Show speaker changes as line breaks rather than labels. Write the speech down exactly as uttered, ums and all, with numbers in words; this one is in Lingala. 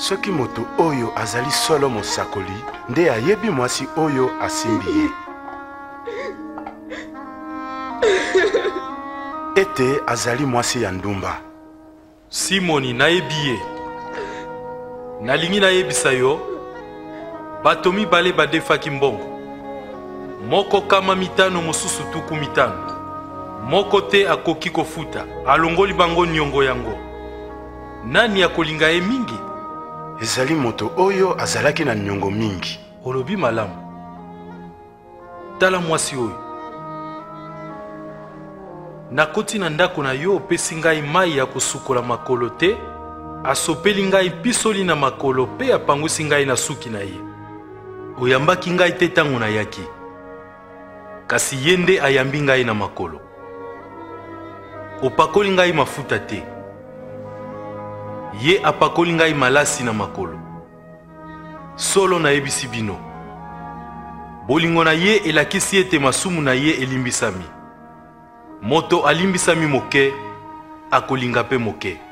Soki moto oyo azali solo mosakoli nde ayebi mwasi oyo asimbi ye. Ete azali mwasi ya ndumba.
Simoni nayebi ye. Nalingi nayebisa yo bato mibale badefaki mbongo. Moko kama mitano mosusu tuku mitano. Moko te akoki kofuta alongoli bango nyongo yango. Nani akolinga ye mingi?
Ezali moto oyo azalaki na nyongo mingi.
Olobi malamu. Tala mwasi oyo. Nakoti na ndako na yo opesi ngai mai ya kosukola makolo te, asopeli ngai pisoli na makolo pe apangusi ngai na suki na ye. Oyambaki ngai te tango na yaki. Kasi ye nde ayambi ngai na makolo. Opakoli ngai mafuta te. Ye apakoli ngai malasi na makolo. Solo na yebisi bino. Bolingo na ye elakisi ete masumu na ye elimbisami. Moto alimbisami moke, akolinga pe moke.